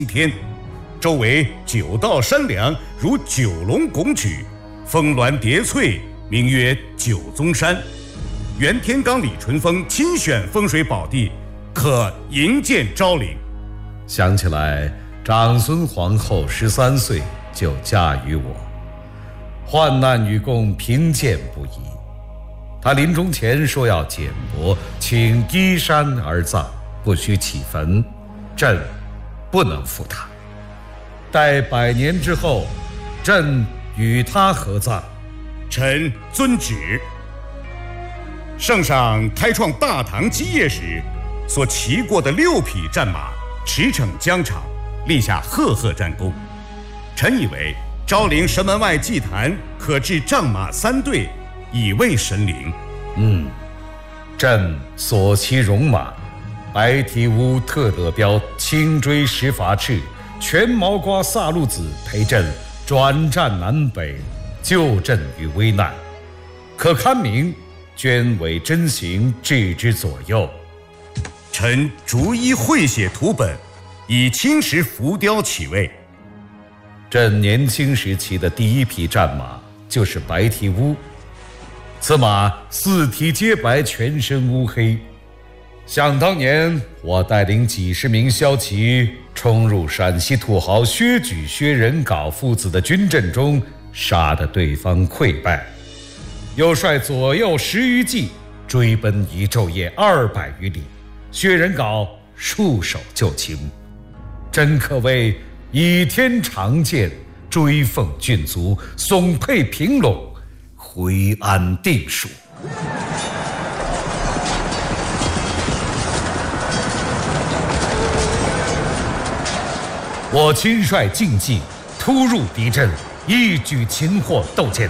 天，周围9道山梁如9龙拱举，峰峦叠翠，名曰九宗山。袁天罡、李淳风亲选风水宝地，可营建昭陵。 想起来，长孙皇后13岁就嫁于我，患难与共，贫贱不移。她临终前说要简帛，请依山而葬，不许起坟，朕不能负她。待100年之后，朕与她合葬。 臣遵旨。圣上开创大唐基业时，所骑过的6匹战马驰骋疆场，立下赫赫战功。臣以为昭陵神门外祭坛可置仗马3对，以慰神灵。 朕所骑戎马，白蹄乌、特德彪、轻追石筏赤、全毛瓜萨路子陪朕转战南北，救朕于危难，可堪名捐为真行，置之左右。 臣逐一绘写图本，以青石浮雕起位。 朕年轻时骑的第1匹战马就是白蹄乌，此马4蹄皆白，全身乌黑。想当年，我带领几10名骁骑冲入陕西土豪薛举、薛仁杲父子的军阵中，杀得对方溃败，又率左右10余骑追奔一昼夜200余里，薛仁杲束手就擒，真可谓倚天长剑，追奉郡卒，耸佩平陇，回安定蜀。我亲率劲骑突入敌阵，一举擒获窦建